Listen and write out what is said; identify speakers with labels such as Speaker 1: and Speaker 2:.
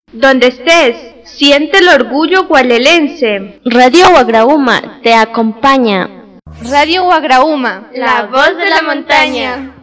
Speaker 1: Donde estés, siente el orgullo gualelense.
Speaker 2: Radio Wagrauma te acompaña.
Speaker 3: Radio Wagrauma,
Speaker 1: la voz de la montaña.